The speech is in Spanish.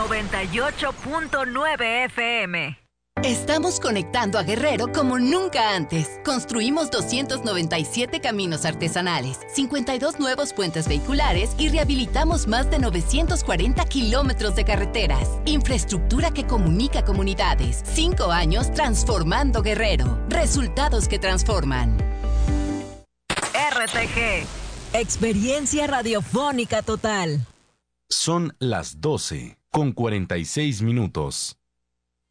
98.9 FM. Estamos conectando a Guerrero como nunca antes. Construimos 297 caminos artesanales, 52 nuevos puentes vehiculares y rehabilitamos más de 940 kilómetros de carreteras. Infraestructura que comunica comunidades. 5 años transformando Guerrero. Resultados que transforman. RTG. Experiencia radiofónica total. Son las 12:46.